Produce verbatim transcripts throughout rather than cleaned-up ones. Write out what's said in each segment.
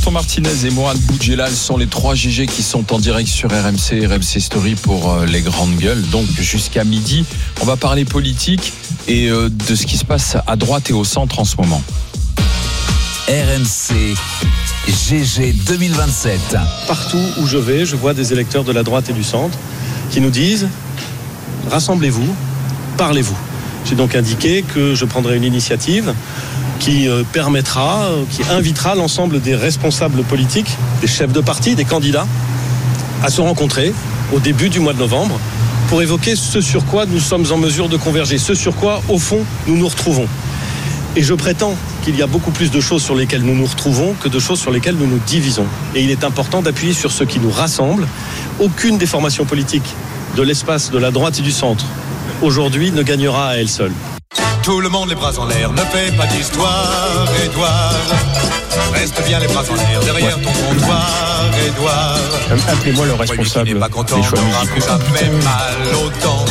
Martinez et Mourad Boudjelal sont les trois G G qui sont en direct sur R M C, R M C Story pour euh, les grandes gueules. Donc jusqu'à midi, on va parler politique et euh, de ce qui se passe à droite et au centre en ce moment. R M C G G deux mille vingt-sept. Partout où je vais, je vois des électeurs de la droite et du centre qui nous disent « Rassemblez-vous, parlez-vous ». J'ai donc indiqué que je prendrai une initiative qui permettra, qui invitera l'ensemble des responsables politiques, des chefs de parti, des candidats, à se rencontrer au début du mois de novembre pour évoquer ce sur quoi nous sommes en mesure de converger, ce sur quoi, au fond, nous nous retrouvons. Et je prétends qu'il y a beaucoup plus de choses sur lesquelles nous nous retrouvons que de choses sur lesquelles nous nous divisons. Et il est important d'appuyer sur ce qui nous rassemble. Aucune des formations politiques de l'espace de la droite et du centre, aujourd'hui, ne gagnera à elle seule. Tout le monde les bras en l'air, ne fais pas d'histoire, Édouard. Reste bien les bras en l'air, derrière ton comptoir, Édouard. Appelez-moi le responsable des choix musicaux. Jamais mal autant.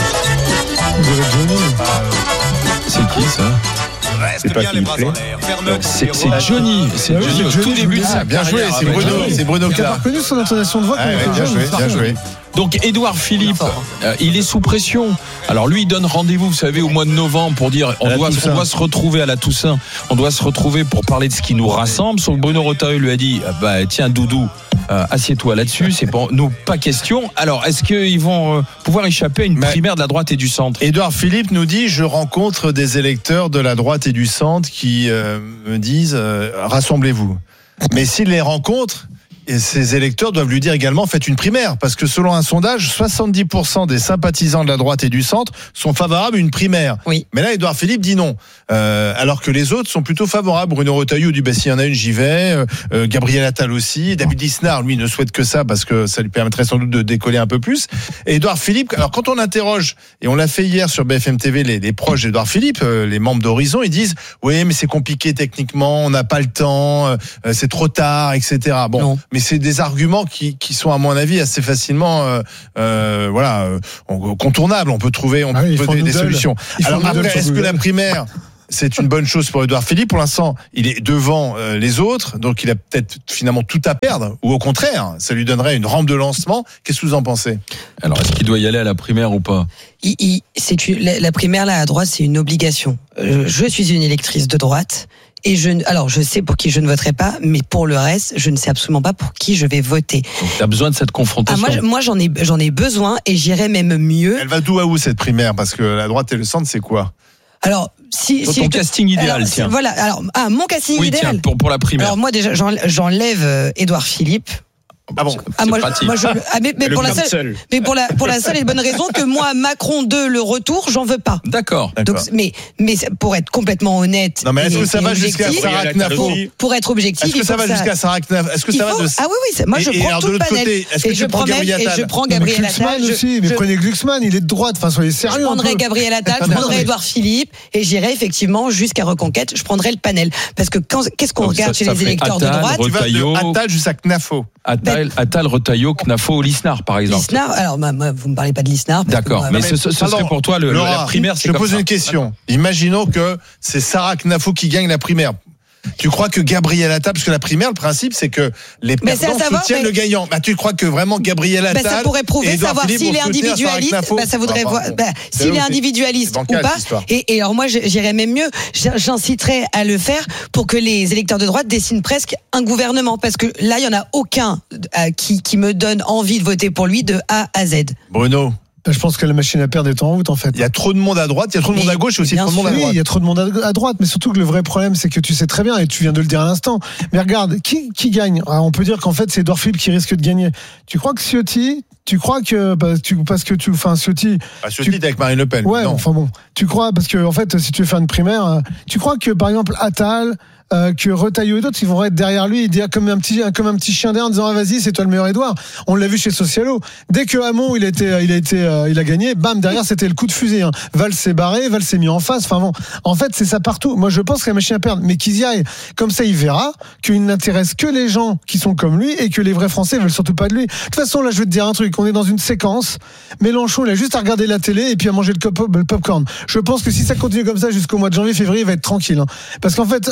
C'est qui ça ? Reste bien les bras en l'air, ferme C'est, c'est Johnny, c'est Johnny, Johnny au tout Johnny, début de sa bien joué, carrière. c'est Bruno, c'est Bruno Tu as reconnu son intonation de voix. Ah ouais, bien joué, bien joué. Donc Édouard Philippe, euh, il est sous pression. Alors lui, il donne rendez-vous, vous savez, au mois de novembre pour dire on doit, on doit se retrouver à la Toussaint. On doit se retrouver pour parler de ce qui nous rassemble. Sauf que Bruno Retailleau lui a dit bah tiens Doudou, euh, assieds-toi là-dessus. C'est pour nous pas question. Alors est-ce qu'ils vont euh, pouvoir échapper à une primaire de la droite et du centre ? Édouard Philippe nous dit je rencontre des électeurs de la droite et du centre qui euh, me disent euh, rassemblez-vous. Mais s'il les rencontre, et ces électeurs doivent lui dire également faites une primaire, parce que selon un sondage, soixante-dix pour cent des sympathisants de la droite et du centre sont favorables à une primaire. Oui. Mais là, Édouard Philippe dit non, euh, alors que les autres sont plutôt favorables. Bruno Retailleau dit bah, s'il y en a une, j'y vais. Euh, Gabriel Attal aussi. David Lisnard, lui, ne souhaite que ça parce que ça lui permettrait sans doute de décoller un peu plus. Et Édouard Philippe, alors quand on interroge, et on l'a fait hier sur B F M T V, les, les proches d'Édouard Philippe, euh, les membres d'Horizon, ils disent oui, mais c'est compliqué techniquement, on n'a pas le temps, euh, c'est trop tard, et cetera. Bon, non. Mais c'est des arguments qui, qui sont à mon avis assez facilement euh, euh, voilà euh, contournables. On peut trouver, on ah oui, peut trouver des, des solutions. Alors après, est-ce que la primaire c'est une bonne chose pour Édouard Philippe? Pour l'instant, il est devant euh, les autres, donc il a peut-être finalement tout à perdre, ou au contraire, ça lui donnerait une rampe de lancement. Qu'est-ce que vous en pensez? Alors, est-ce qu'il doit y aller à la primaire ou pas? il, il, c'est une, la, la primaire là à droite, c'est une obligation. Euh, je suis une électrice de droite. Et je, alors je sais pour qui je ne voterai pas, mais pour le reste, je ne sais absolument pas pour qui je vais voter. Donc tu as besoin de cette confrontation. Ah, moi, moi j'en ai, j'en ai besoin et j'irai même mieux. Elle va d'où à où cette primaire? Parce que la droite et le centre, c'est quoi? Alors, si, Ton si ton casting te, idéal, alors, tiens. Voilà, alors, ah, mon casting oui, idéal. Tiens, pour, pour la primaire. Alors moi déjà, j'enlève euh, Édouard Philippe. Ah bon, ah, moi, pratique. moi je, ah, mais, mais, pour la seule, mais pour la pour la seule et bonne raison que moi Macron deux le retour j'en veux pas. D'accord. Donc mais mais pour être complètement honnête. Non mais est-ce et, que ça va jusqu'à Sarah Knafo? Pour être objectif. Est-ce que ça va ça... jusqu'à Sarah Knafo? Est-ce que ça faut... va de Ah oui oui, moi je et, prends et tout le panel. Côté, est-ce que et tu je prends Gabriel Attal? Et je prends Gabriel Attal. aussi, mais je... prenez Glucksmann, il est de droite, enfin soyez sérieux. Je prendrai Gabriel Attal, je prendrai Édouard Philippe et j'irai effectivement jusqu'à Reconquête. Je prendrai le panel parce que quand qu'est-ce qu'on regarde chez les électeurs de droite? Tu vas de Attal jusqu'à Knafo. Attal, Attal, Retailleau, Knafo, Lisnard, par exemple. Lisnard, alors bah, moi, vous me parlez pas de Lisnard. D'accord, moi, mais bah, ce, ce, ce serait pour toi le, Laura, la primaire. C'est je te comme pose ça. une question. Imaginons que c'est Sarah Knafo qui gagne la primaire. Tu crois que Gabriel Attal, parce que la primaire, le principe, c'est que les perdants soutiennent le gagnant. Bah, tu crois que vraiment Gabriel Attal, bah, ça pourrait prouver savoir s'il est individualiste. Bah, ça voudrait voir bah, s'il est individualiste ou pas. Et, et alors moi, j'irais même mieux. J'inciterais à le faire pour que les électeurs de droite dessinent presque un gouvernement, parce que là, il y en a aucun euh, qui qui me donne envie de voter pour lui de A à Z. Bruno. Je pense que la machine à perdre est en route en fait. Il y a trop de monde à droite, il y a trop de monde à gauche et aussi trop de monde à droite. Oui, il y a trop de monde à droite, mais surtout que le vrai problème c'est que tu sais très bien, et tu viens de le dire à l'instant, mais regarde, qui, qui gagne? Alors, on peut dire qu'en fait c'est Édouard Philippe qui risque de gagner. Tu crois que Ciotti, tu crois que bah, tu, parce que tu, enfin Ciotti, ah, Ciotti tu, avec Marine Le Pen. Ouais, non. enfin bon, tu crois parce que en fait si tu veux faire une primaire, tu crois que par exemple Attal, Euh, que Retailleau et d'autres, ils vont être derrière lui et dire comme un petit, comme un petit chien derrière en disant ah vas-y c'est toi le meilleur Édouard. On l'a vu chez Socialo. Dès que Hamon il a été, il a été, euh, il a gagné, bam derrière c'était le coup de fusil. Hein. Valls s'est barré, Valls s'est mis en face. Enfin bon, en fait c'est ça partout. Moi je pense que la machine à perdre, mais qu'ils y aillent. Comme ça il verra qu'il n'intéresse que les gens qui sont comme lui et que les vrais Français veulent surtout pas de lui. De toute façon là je vais te dire un truc. On est dans une séquence. Mélenchon il a juste à regarder la télé et puis à manger le, cop- le popcorn. Je pense que si ça continue comme ça jusqu'au mois de janvier, février, il va être tranquille. Hein. Parce qu'en fait entre ce qui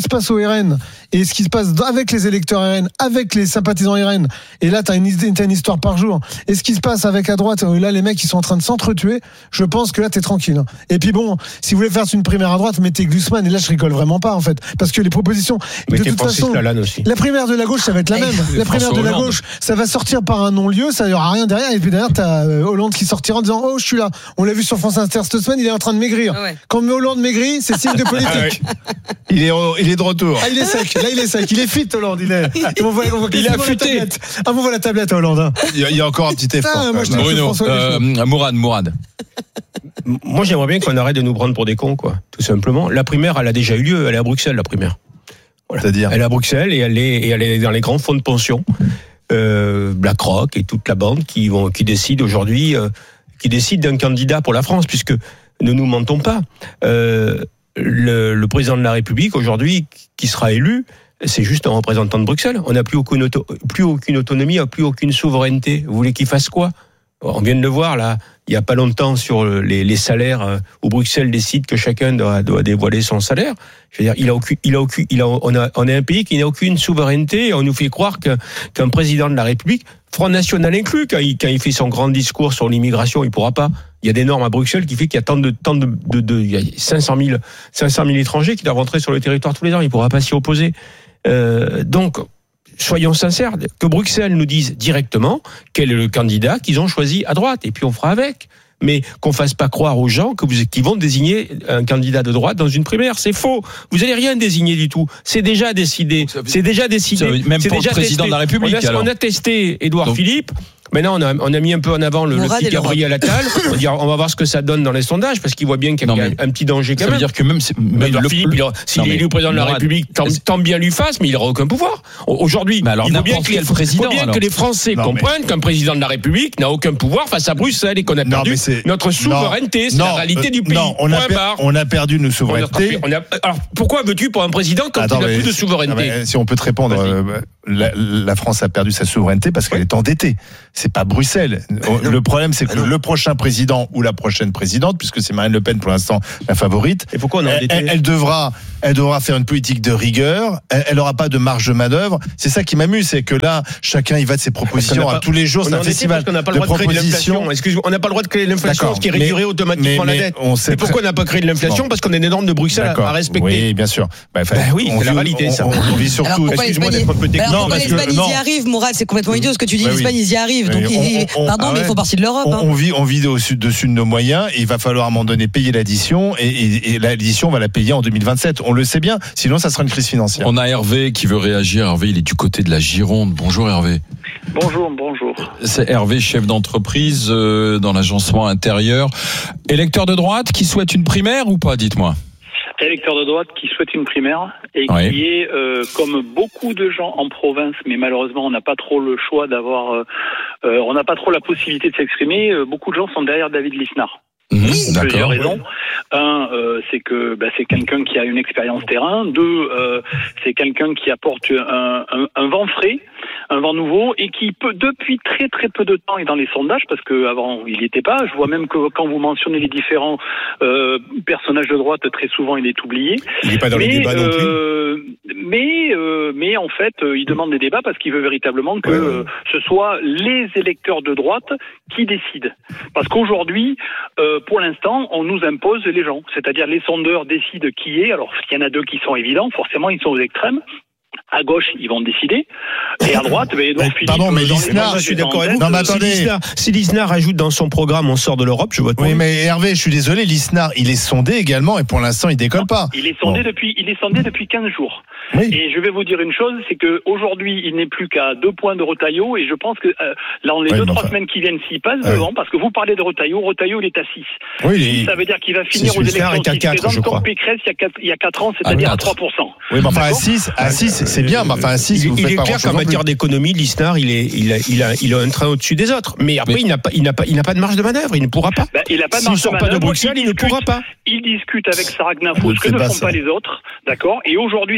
se passe au R N et ce qui se passe avec les électeurs R N, avec les sympathisants R N, et là t'as une, t'as une histoire par jour, et ce qui se passe avec à droite, là les mecs ils sont en train de s'entretuer, je pense que là t'es tranquille. Et puis bon, si vous voulez faire une primaire à droite, mettez Glucksmann, et là je rigole vraiment pas en fait, parce que les propositions, mettez de toute façon, aussi. La primaire de la gauche ça va être la même, la primaire de la gauche ça va sortir par un non-lieu, ça y aura rien derrière, et puis derrière t'as Hollande qui sortira en disant oh je suis là, on l'a vu sur France Inter cette semaine, il est en train de maigrir. Ouais. Quand Hollande maigrit, c'est signe de politique. il, est, il est de retour. Ah, il est sec, là il est sec, il est fit Hollande, il est. On voit, on voit il est affûté. Ah, on voit la tablette à Hollande. Hein. Il, y a, il y a encore un petit effort. Ah, moi, je Bruno, euh, Mourad, Mourad. Moi j'aimerais bien qu'on arrête de nous prendre pour des cons, quoi. Tout simplement. La primaire, elle a déjà eu lieu, elle est à Bruxelles, la primaire. Voilà. C'est-à-dire elle est à Bruxelles et elle est, et elle est dans les grands fonds de pension. Euh, BlackRock et toute la bande qui, vont, qui décident aujourd'hui, euh, qui décident d'un candidat pour la France, puisque ne nous mentons pas. Euh, le, le président de la République aujourd'hui qui sera élu, c'est juste un représentant de Bruxelles. On n'a plus aucune, auto, plus aucune autonomie, plus aucune souveraineté. Vous voulez qu'il fasse quoi ? On vient de le voir là, il n'y a pas longtemps sur les, les salaires où Bruxelles décide que chacun doit, doit dévoiler son salaire. Je veux dire, il a aucun, il a aucun, il a, on a, on est un pays qui n'a aucune souveraineté. Et on nous fait croire que, qu'un président de la République, Front National inclus, quand il, quand il fait son grand discours sur l'immigration, il pourra pas. Il y a des normes à Bruxelles qui fait qu'il y a tant de, tant de, de, de il y a cinq cent mille étrangers qui doivent rentrer sur le territoire tous les ans. Il pourra pas s'y opposer. Euh, donc, soyons sincères, que Bruxelles nous dise directement quel est le candidat qu'ils ont choisi à droite, et puis on fera avec. Mais qu'on fasse pas croire aux gens que vous, qu'ils vont désigner un candidat de droite dans une primaire, c'est faux. Vous allez rien désigner du tout. C'est déjà décidé. C'est déjà décidé. Même c'est pour déjà le président testé. de la République. On a, alors. on a testé Édouard Donc, Philippe. Maintenant, on a, on a mis un peu en avant le, le petit Gabriel Attal. On, dit, on va voir ce que ça donne dans les sondages, parce qu'il voit bien qu'il y a non, un petit danger quand ça même. Ça veut dire que même, même le, Philippe, il, s'il non, est élu président de la République, tant, tant bien lui fasse, mais il n'aura aucun pouvoir. Aujourd'hui, alors, il faut bien, que les, président, faut bien que les Français non, comprennent mais... qu'un président de la République n'a aucun pouvoir face à Bruxelles et qu'on a perdu non, notre souveraineté. C'est non, la réalité euh, du pays. Non, on a, per, on a perdu nos souverainetés. On a, on a, alors, pourquoi veux-tu pour un président quand Attends, il n'a plus de souveraineté non, si on peut te répondre, euh, la, la France a perdu sa souveraineté parce qu'elle est endettée. C'est pas Bruxelles. Le problème, c'est que le prochain président ou la prochaine présidente, puisque c'est Marine Le Pen pour l'instant la favorite, et pourquoi on a elle, elle devra, elle devra faire une politique de rigueur. Elle n'aura pas de marge de manœuvre. C'est ça qui m'amuse, c'est que là, chacun y va de ses propositions à tous les jours. C'est un festival de propositions. Excusez-moi, on n'a pas le droit de créer de l'inflation, ce qui réduirait automatiquement la dette. On sait. Et pourquoi on n'a pas créé de l'inflation ? Parce qu'on a des normes de Bruxelles à respecter. Oui, bien sûr. Ben oui, c'est la réalité, ça. On vit surtout. Excuse-moi d'être un peu technique. Non, l'Espagne, ils y arrivent. Mourad, c'est complètement idiot ce que tu dis. L'Espagne, ils y arrivent. Donc, pardon, mais ils font partie de l'Europe. On, hein. on vit, on vit au-dessus, dessus de nos moyens et il va falloir à un moment donné payer l'addition et, et, et l'addition on va la payer en deux mille vingt-sept. On le sait bien, sinon ça sera une crise financière. On a Hervé qui veut réagir. Hervé, il est du côté de la Gironde. Bonjour Hervé. Bonjour, bonjour. C'est Hervé, chef d'entreprise euh, dans l'agencement intérieur. Électeur de droite qui souhaite une primaire ou pas, dites-moi. Électeur de droite qui souhaite une primaire et oui. qui est, euh, comme beaucoup de gens en province, mais malheureusement on n'a pas trop le choix d'avoir, euh, euh, on n'a pas trop la possibilité de s'exprimer, euh, beaucoup de gens sont derrière David Lisnard. Mmh, plusieurs raisons. Un, euh, c'est que bah, c'est quelqu'un qui a une expérience terrain. Deux, euh, c'est quelqu'un qui apporte un, un, un vent frais, un vent nouveau, et qui peut depuis très très peu de temps est dans les sondages, parce que avant il n'y était pas. Je vois même que quand vous mentionnez les différents euh, personnages de droite, très souvent il est oublié. Il n'est pas dans mais, les débats non plus. Euh, mais euh, mais en fait, euh, il demande des débats parce qu'il veut véritablement que ouais, ouais. Euh, ce soit les électeurs de droite qui décident. Parce qu'aujourd'hui, euh, pour l'instant, on nous impose les gens. C'est-à-dire les sondeurs décident qui est. Alors, il y en a deux qui sont évidents. Forcément, ils sont aux extrêmes. À gauche, ils vont décider. Et à droite, ben, Edouard Philippe. Pardon, mais Lisnard, je suis d'accord avec vous. Non, mais attendez. Si Lisnard ajoute dans son programme, on sort de l'Europe, je vote pour. Oui, mais Hervé, je suis désolé, Lisnard, il est sondé également, et pour l'instant, il décolle pas. Il est sondé bon. depuis, il est sondé depuis quinze jours. Oui. Et je vais vous dire une chose, c'est que aujourd'hui, il n'est plus qu'à deux points de Retailleau, et je pense que, euh, là, on les ouais, deux, trois enfin... semaines qui viennent, s'il passe ouais. devant, parce que vous parlez de Retailleau, Retailleau, il est à six. Oui, il... Ça veut dire qu'il va finir aux élections qui se présentent comme Pécresse il y a quatre ans, c'est-à-dire à trois pour cent. Oui, mais enfin, à six, à six, c'est bien, mais enfin, à six, il, il est clair qu'en matière d'économie, Lisnard, il est, il a, il a, il a un train au-dessus des autres. Mais après, mais... il n'a pas, il n'a pas, il n'a pas de marge de manœuvre. Il ne pourra pas. Ben, il n'a pas de marge S'il de sort pas de Bruxelles, il, il ne pourra pas. Il discute avec Sarah Gnafo, ce que ne font pas les autres, d'accord. Et aujourd'hui, ce qui est évident.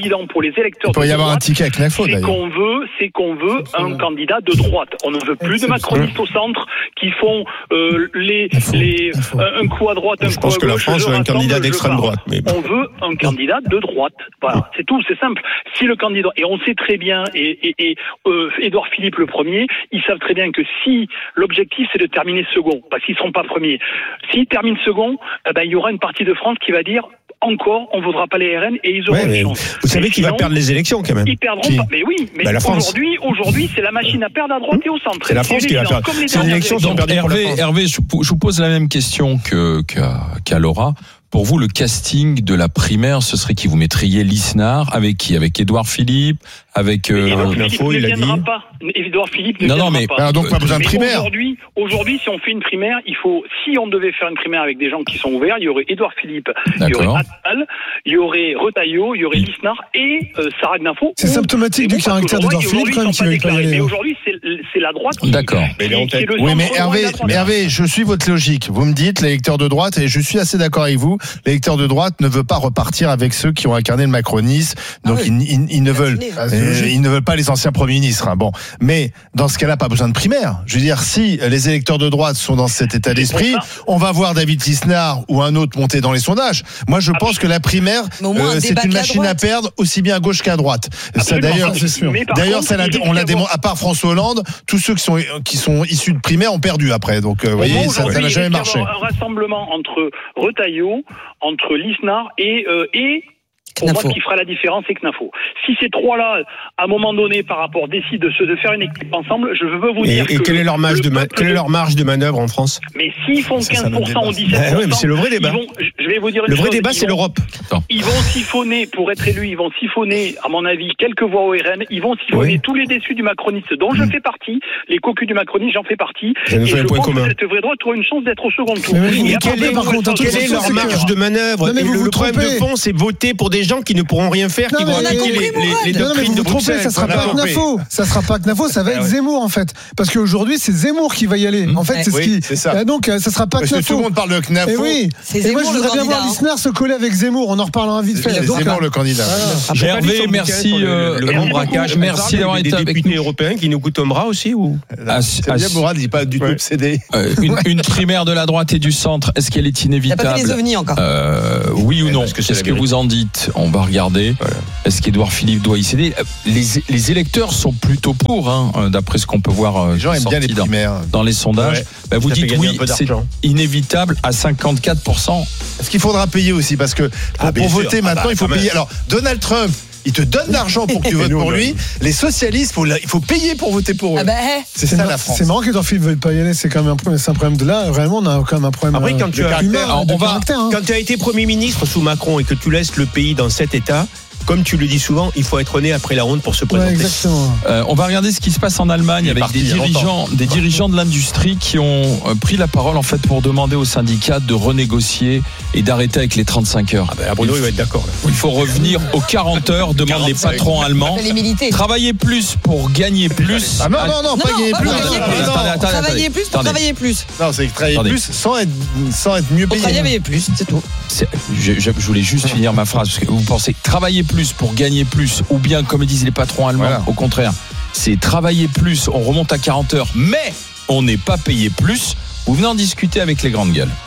évident pour les électeurs. Il pourrait y avoir un ticket avec Knafo, c'est d'ailleurs. qu'on veut, c'est qu'on veut un candidat de droite. On ne veut plus de macronistes au centre qui font euh, les, les un coup à droite, un coup à gauche. Je pense que la France veut un candidat d'extrême droite. Mais on veut un candidat de droite. Voilà, c'est tout, c'est simple. Si le candidat, et on sait très bien, et, et, et euh, Édouard Philippe le premier, ils savent très bien que si l'objectif c'est de terminer second, parce qu'ils ne seront pas premiers, s'ils terminent second, eh ben, il y aura une partie de France qui va dire encore, on ne voudra pas les R N et ils auront ouais, une chance. Vous savez mais qui sinon, va perdre les élections quand même. Ils perdront qui pas. Mais oui, mais bah, aujourd'hui, aujourd'hui, c'est la machine à perdre à droite et au centre. C'est la France qui va perdre. C'est les élections sont perdues pour la France. Hervé, je vous pose la même question que qu'à, qu'à Laura. Pour vous, le casting de la primaire, ce serait qui? Vous mettriez Lisnard avec qui? Avec Édouard Philippe? Avec euh, Édouard Philippe Info, ne il a viendra dit. pas. Édouard Philippe ne non, viendra non, mais, pas. Alors donc pas besoin de Mais primaire. Aujourd'hui, aujourd'hui, si on fait une primaire, il faut, si on devait faire une primaire avec des gens qui sont ouverts, il y aurait Édouard Philippe, il y aurait Attal, il y aurait Retailleau, il y aurait Lisnard et euh, Sarah Gnafo. C'est symptomatique du caractère d'Édouard Philippe quand même qui va y parler. Mais aujourd'hui, c'est, c'est la droite qui, D'accord. qui, qui, qui est le Oui, mais Hervé, centre Hervé, je suis votre logique. Vous me dites, l'électeur de droite, et je suis assez d'accord avec vous, l'électeur de droite ne veut pas repartir avec ceux qui ont incarné le macronisme, donc ah oui. ils, ils, ils ne veulent, euh, ils ne veulent pas les anciens premiers ministres. Hein. Bon, mais dans ce cas-là, pas besoin de primaire. Je veux dire, si les électeurs de droite sont dans cet état d'esprit, on va voir David Lisnard ou un autre monter dans les sondages. Moi, je pense que la primaire, euh, c'est une machine à perdre aussi bien à gauche qu'à droite. Ça, d'ailleurs, d'ailleurs, ça l'a, on l'a démontré. À part François Hollande, tous ceux qui sont qui sont issus de primaire ont perdu après. Donc, euh, vous voyez, ça, ça n'a jamais marché. Un rassemblement entre Retailleau, entre Lisnard et euh, et pour moi, qui fera la différence, c'est Knafo. Si ces trois-là, à un moment donné, par rapport, décident de, se, de faire une équipe ensemble, je veux vous dire et, et que... quelle est leur marge de, ma- quelle est leur marge de manœuvre en France? Mais s'ils font quinze pour cent ou dix-sept pour cent... Ah oui, mais c'est le vrai débat. Vont, je vais vous dire une le vrai chose, débat, c'est vont, l'Europe. Ils vont siphonner, pour être élus, ils vont siphonner, à mon avis, quelques voix au R N. Ils vont siphonner oui. tous les déçus du macroniste, dont je fais partie. Les cocus du macroniste, j'en fais partie. Ça nous fait un point commun. Cette vraie droite aura une chance d'être au second tour. Mais quelle est leur marge de manœuvre? Le problème de fond, c'est voter pour des gens qui ne pourront rien faire, qui vont appliquer les, les, les doctrines de Bruxelles. Ça sera pas Knafo, ça sera pas Knafo, ça va être Zemmour en fait, parce qu'aujourd'hui c'est Zemmour qui va y aller. En fait, c'est ce qui. C'est ça. Donc ça sera pas Knafo. Parce que tout le monde parle de Knafo. Et oui. Et moi je voudrais bien voir Lisnard se coller avec Zemmour. On en reparlera vite fait. C'est Zemmour le candidat. Hervé, merci le grand braquage, merci d'avoir été avec nous. Des députés européens qui nous coûtent un bras aussi ou? C'est bien, Mourad, il n'est pas du tout obsédé. Une primaire de la droite et du centre, est-ce qu'elle est inévitable? Il n'a pas fait les ovnis encore. Oui ou non? Qu'est-ce que vous en dites? On va regarder. Est-ce qu'Édouard Philippe doit y céder? Les, les électeurs sont plutôt pour, hein, d'après ce qu'on peut voir. Les gens aiment bien les primaires. Dans, dans les sondages. Ouais. Bah, vous dites oui, c'est inévitable à cinquante-quatre pour cent. Est-ce qu'il faudra payer aussi? Parce que pour, ah, pour voter maintenant, ah bah, il faut payer. Même. Alors, Donald Trump, il te donne de l'argent pour que tu votes pour lui. Les socialistes, faut la, il faut payer pour voter pour eux. Ah bah, c'est, c'est ça la France. C'est marrant qu'Édouard Philippe ne veuille pas y aller. C'est quand même un problème. C'est un problème de là. Vraiment, on a quand même un problème. Après, quand tu as, humain, alors, on va, hein. Quand tu as été Premier ministre sous Macron et que tu laisses le pays dans cet état, comme tu le dis souvent, il faut être né après la honte pour se présenter. Ouais, exactement. Euh, on va regarder ce qui se passe en Allemagne avec des dirigeants, des dirigeants de l'industrie qui ont pris la parole en fait pour demander aux syndicats de renégocier et d'arrêter avec les trente-cinq heures. Ah ben, Bruno, il, il va être d'accord. Là. Il faut revenir aux quarante heures, demandent les patrons allemands. Travailler plus pour gagner plus. Ah non, non, non, pas gagner plus. Travailler plus pour travailler plus. Non, c'est travailler plus sans être, sans être mieux payé. Travailler plus, c'est tout. C'est, je, je, je voulais juste finir ma phrase parce que vous pensez travailler plus pour gagner plus, ou bien comme disent les patrons allemands, voilà. Au contraire, c'est travailler plus, on remonte à quarante heures, mais on n'est pas payé plus. Vous venez en discuter avec les grandes gueules.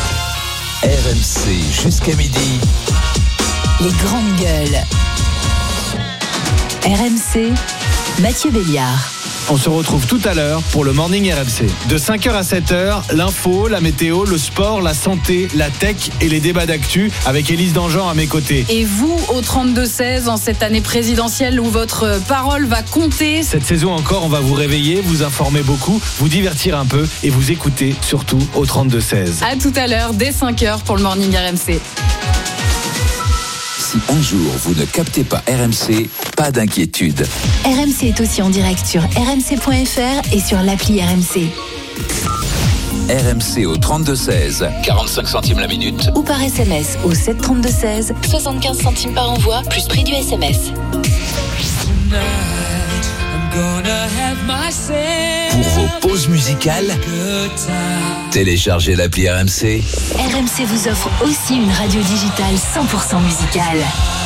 R M C jusqu'à midi. Les grandes gueules. R M C, Mathieu Béliard. On se retrouve tout à l'heure pour le Morning R M C. De cinq heures à sept heures, l'info, la météo, le sport, la santé, la tech et les débats d'actu avec Élise Dangean à mes côtés. Et vous, au trente-deux seize, en cette année présidentielle où votre parole va compter. Cette saison encore, on va vous réveiller, vous informer beaucoup, vous divertir un peu et vous écouter surtout au trente-deux seize. À tout à l'heure, dès cinq heures pour le Morning R M C. Si un jour vous ne captez pas R M C, pas d'inquiétude. R M C est aussi en direct sur r m c point f r et sur l'appli R M C. R M C au trente-deux seize, quarante-cinq centimes la minute. Ou par S M S au sept trente-deux seize, soixante-quinze centimes par envoi, plus prix du S M S. Pour vos pauses musicales, téléchargez l'appli R M C. R M C vous offre aussi une radio digitale cent pour cent musicale.